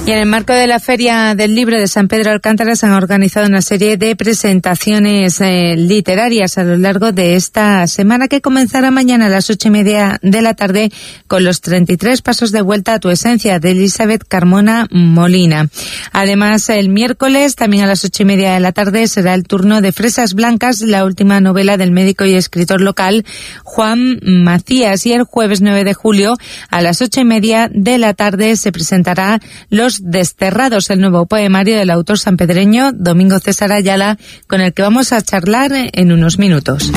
Y en el marco de la Feria del Libro de San Pedro de Alcántara se han organizado una serie de presentaciones literarias a lo largo de esta semana, que comenzará mañana a las 8:30 de la tarde con los 33 pasos de vuelta a tu esencia, de Elizabeth Carmona Molina. Además, el miércoles, también a las 8:30 de la tarde, será el turno de Fresas Blancas, la última novela del médico y escritor local Juan Macías. Y el jueves 9 de julio, a las 8:30 de la tarde, se presentará Los Desterrados, el nuevo poemario del autor sanpedreño Domingo César Ayala, con el que vamos a charlar en unos minutos.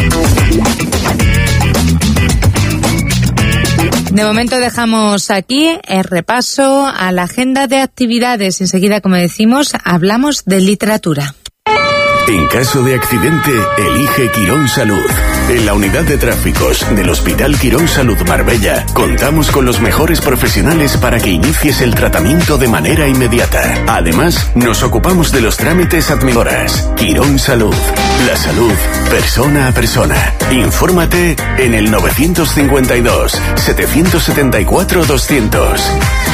De momento dejamos aquí el repaso a la agenda de actividades. Enseguida, como decimos, hablamos de literatura. En caso de accidente, elige Quirón Salud. En la unidad de tráficos del Hospital Quirón Salud Marbella contamos con los mejores profesionales para que inicies el tratamiento de manera inmediata. Además, nos ocupamos de los trámites administrativos. Quirón Salud. La salud, persona a persona. Infórmate en el 952 774 200.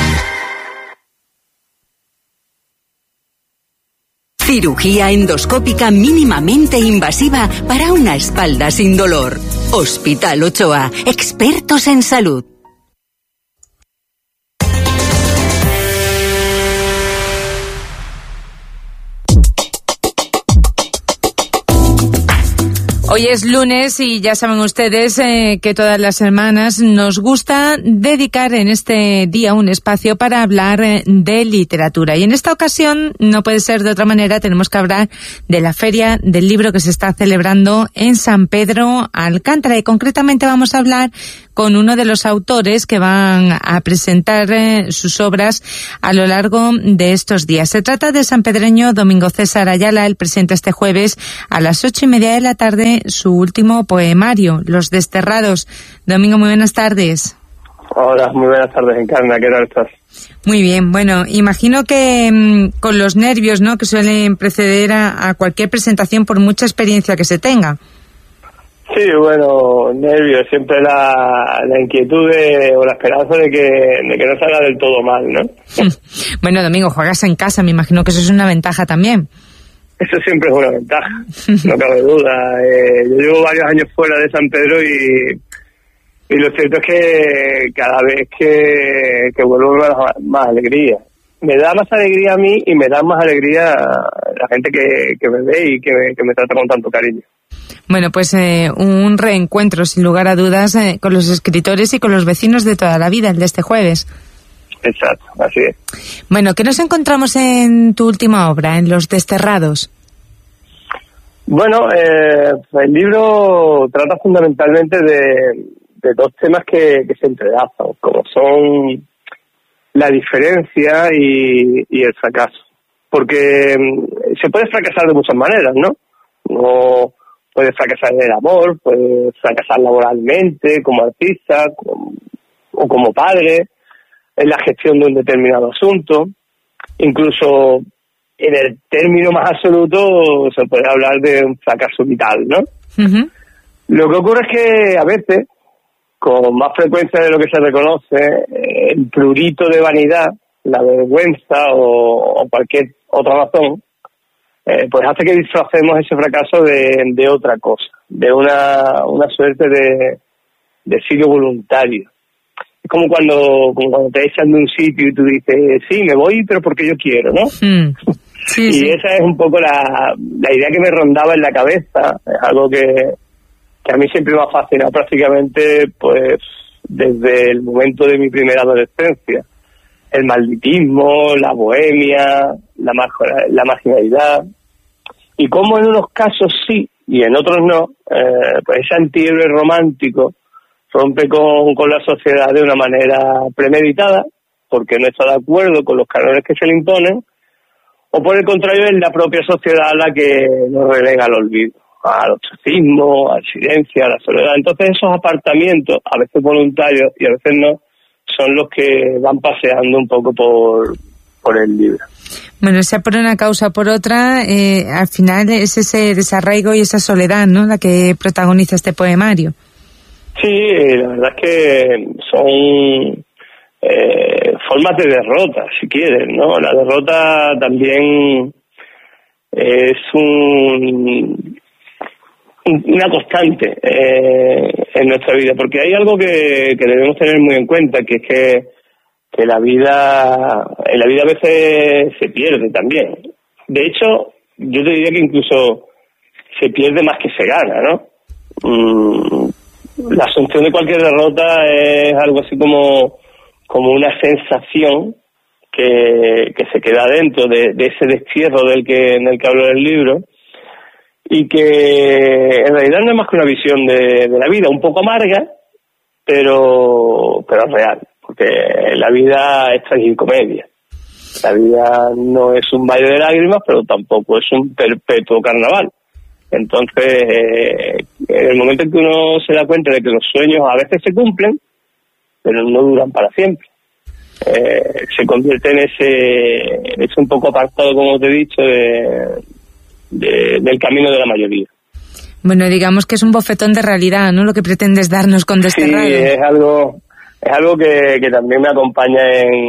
Cirugía endoscópica mínimamente invasiva para una espalda sin dolor. Hospital Ochoa, expertos en salud. Hoy es lunes y ya saben ustedes que todas las semanas nos gusta dedicar en este día un espacio para hablar de literatura. Y en esta ocasión, no puede ser de otra manera, tenemos que hablar de la Feria del Libro que se está celebrando en San Pedro Alcántara. Y concretamente vamos a hablar con uno de los autores que van a presentar sus obras a lo largo de estos días. Se trata del sanpedreño Domingo César Ayala. Él presenta este jueves a las 8:30 de la tarde su último poemario, Los Desterrados. Domingo, muy buenas tardes. Hola, muy buenas tardes, Encarna, ¿qué tal estás? Muy bien, bueno, imagino que con los nervios, ¿no?, que suelen preceder a cualquier presentación por mucha experiencia que se tenga. Sí, bueno, nervios, siempre la inquietud o la esperanza de que no salga del todo mal, ¿no? Bueno, Domingo, juegas en casa, me imagino que eso es una ventaja también. Eso siempre es una ventaja, no cabe duda. Yo llevo varios años fuera de San Pedro y lo cierto es que cada vez que vuelvo me da más alegría. Me da más alegría a mí y me da más alegría a la gente que me ve y que me trata con tanto cariño. Bueno, pues un reencuentro, sin lugar a dudas, con los escritores y con los vecinos de toda la vida, el de este jueves. Exacto, así es. Bueno, ¿qué nos encontramos en tu última obra, en Los Desterrados? Bueno, el libro trata fundamentalmente de dos temas que se entrelazan, como son la diferencia y el fracaso. Porque se puede fracasar de muchas maneras, ¿no? No puedes fracasar en el amor, puedes fracasar laboralmente, como artista, o como padre, en la gestión de un determinado asunto. Incluso en el término más absoluto se puede hablar de un fracaso vital, ¿no? Uh-huh. Lo que ocurre es que a veces, con más frecuencia de lo que se reconoce, el prurito de vanidad, la vergüenza o cualquier otra razón, pues hace que disfracemos ese fracaso de otra cosa, de una suerte de exilio voluntario. Es como cuando te echan de un sitio y tú dices, sí, me voy, pero porque yo quiero, ¿no? Sí, y sí. Esa es un poco la idea que me rondaba en la cabeza. Es algo que a mí siempre me ha fascinado prácticamente, pues, desde el momento de mi primera adolescencia. El malditismo, la bohemia, la marginalidad. Y cómo en unos casos sí y en otros no, pues ese antihéroe romántico rompe con la sociedad de una manera premeditada, porque no está de acuerdo con los cánones que se le imponen, o por el contrario es la propia sociedad la que nos relega al olvido, al ostracismo, al silencio, a la soledad. Entonces esos apartamientos, a veces voluntarios y a veces no, son los que van paseando un poco por el libro. Bueno, sea por una causa o por otra, al final es ese desarraigo y esa soledad, ¿no?, la que protagoniza este poemario. Sí, la verdad es que son formas de derrota, si quieres, ¿no? La derrota también es una constante en nuestra vida, porque hay algo que debemos tener muy en cuenta, que es que en la vida a veces se pierde también. De hecho, yo te diría que incluso se pierde más que se gana, ¿no? La asunción de cualquier derrota es algo así como una sensación que se queda dentro de ese destierro en el que hablo del libro, y que en realidad no es más que una visión de la vida, un poco amarga, pero real, porque la vida es tragicomedia. La vida no es un baile de lágrimas, pero tampoco es un perpetuo carnaval. Entonces, en el momento en que uno se da cuenta de que los sueños a veces se cumplen, pero no duran para siempre, se convierte en ese un poco apartado, como te he dicho, del camino de la mayoría. Bueno, digamos que es un bofetón de realidad, ¿no?, lo que pretendes darnos con Desterrado. Sí, es algo que también me acompaña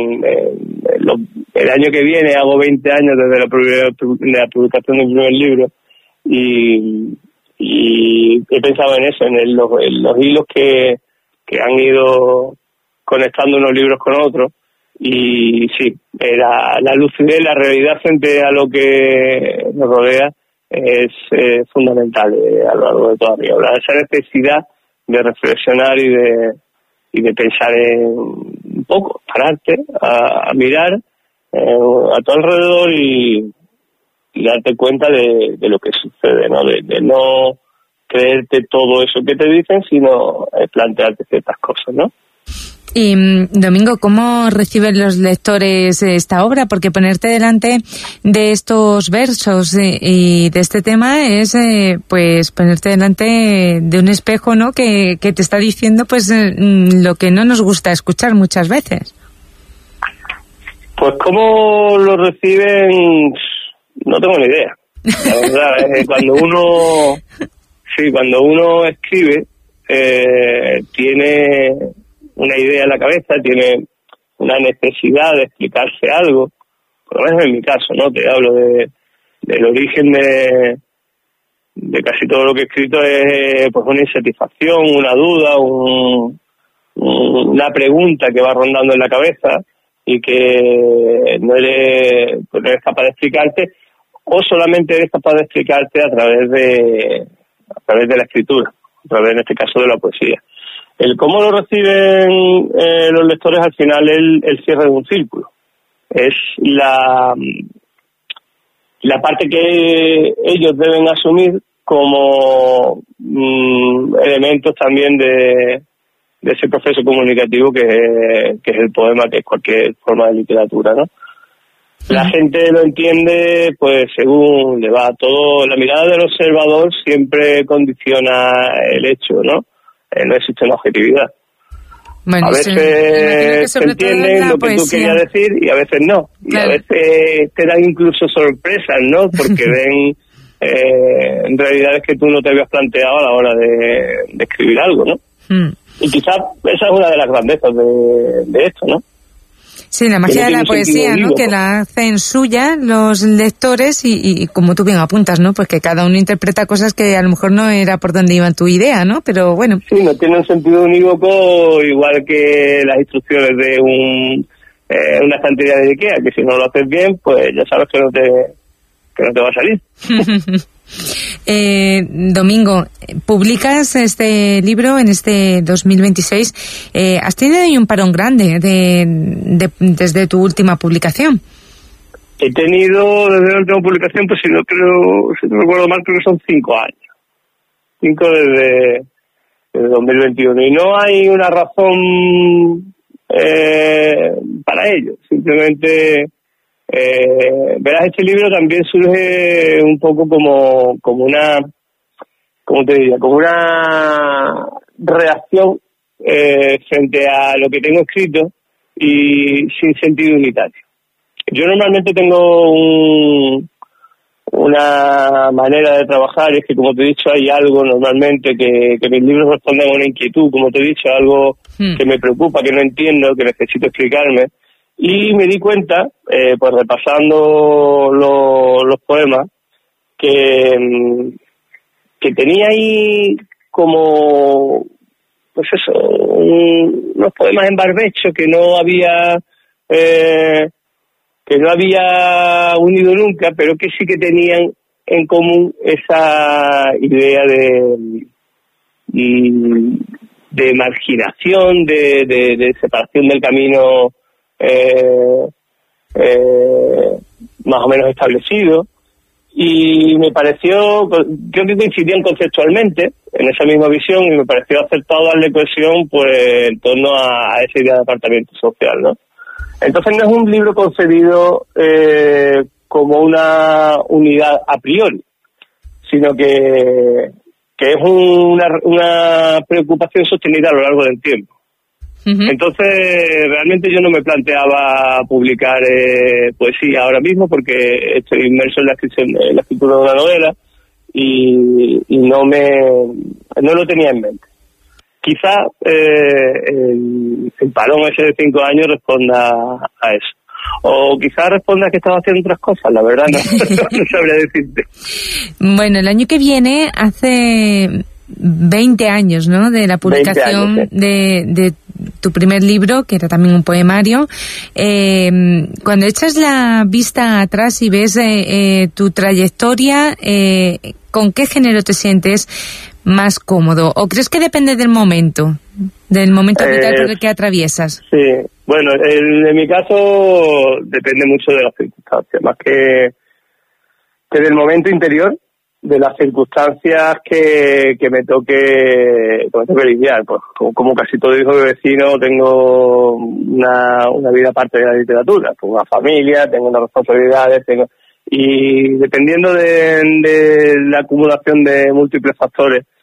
el año que viene. Hago 20 años desde la publicación del primer libro, y he pensado en eso, en los hilos que han ido conectando unos libros con otros. Y sí, la lucidez, la realidad frente a lo que nos rodea es fundamental a lo largo de toda la vida. Esa necesidad de reflexionar y de pensar un poco, pararte, a mirar a tu alrededor y darte cuenta de lo que sucede, ¿no? De no creerte todo eso que te dicen, sino plantearte ciertas cosas, ¿no? Y Domingo, ¿cómo reciben los lectores esta obra? Porque ponerte delante de estos versos y de este tema es pues ponerte delante de un espejo, ¿no?, que te está diciendo pues lo que no nos gusta escuchar muchas veces. Pues cómo lo reciben, no tengo ni idea. La verdad, cuando uno escribe, tiene una idea en la cabeza, tiene una necesidad de explicarse algo, por lo menos en mi caso, ¿no? Te hablo del origen de casi todo lo que he escrito, es pues una insatisfacción, una duda, una pregunta que va rondando en la cabeza y que no eres capaz de explicarte, o solamente eres capaz de explicarte a través de la escritura, a través, en este caso, de la poesía. El cómo lo reciben los lectores, al final, el cierre de un círculo. Es la parte que ellos deben asumir como elementos también de ese proceso comunicativo que es el poema, que es cualquier forma de literatura, ¿no? La gente lo entiende pues según le va todo. La mirada del observador siempre condiciona el hecho, ¿no? No existe una objetividad. Bueno, a veces se entienden lo que tú querías decir y a veces no. Claro. Y a veces te dan incluso sorpresas, ¿no? Porque ven realidades que tú no te habías planteado a la hora de escribir algo, ¿no? Y quizás esa es una de las grandezas de esto, ¿no? Sí, la magia de la poesía, ¿no? Que la hacen suya los lectores y como tú bien apuntas, ¿no? Pues que cada uno interpreta cosas que a lo mejor no era por donde iba tu idea, ¿no? Pero bueno. Sí, no tiene un sentido unívoco igual que las instrucciones de una estantería de IKEA, que si no lo haces bien, pues ya sabes que no te va a salir. Domingo, publicas este libro en este 2026. ¿Has tenido ahí un parón grande desde tu última publicación? He tenido desde la última publicación, pues si no recuerdo mal, creo que son 5 años. 5 desde 2021. Y no hay una razón para ello. Simplemente verás, este libro también surge un poco como una, ¿cómo te diría? Como una reacción frente a lo que tengo escrito y sin sentido unitario. Yo normalmente tengo una manera de trabajar, y es que, como te he dicho, hay algo normalmente que mis libros responden a una inquietud, como te he dicho, algo que me preocupa, que no entiendo, que necesito explicarme. Y me di cuenta, pues repasando los poemas, que tenía ahí como, pues eso, unos poemas en barbecho que no había unido nunca, pero que sí que tenían en común esa idea de marginación, de separación del camino más o menos establecido. Y me pareció, creo que coincidían conceptualmente en esa misma visión, y me pareció acertado darle cohesión pues en torno a esa idea de apartamiento social, ¿no? Entonces no es un libro concebido como una unidad a priori, sino que es una preocupación sostenida a lo largo del tiempo. Entonces, realmente yo no me planteaba publicar poesía ahora mismo, porque estoy inmerso en la escritura de una novela y no lo tenía en mente. Quizá el parón ese de 5 años responda a eso. O quizá responda a que estaba haciendo otras cosas, la verdad no sabría decirte. Bueno, el año que viene hace 20 años, ¿no?, de la publicación de tu primer libro, que era también un poemario. Cuando echas la vista atrás y ves tu trayectoria, ¿con qué género te sientes más cómodo? ¿O crees que depende del momento vital por el que atraviesas? Sí, bueno, en mi caso depende mucho de las circunstancias, más que del momento interior, de las circunstancias que me toque lidiar. Pues como casi todo hijo de vecino, tengo una vida aparte de la literatura, tengo una familia, tengo unas responsabilidades, y dependiendo de la acumulación de múltiples factores,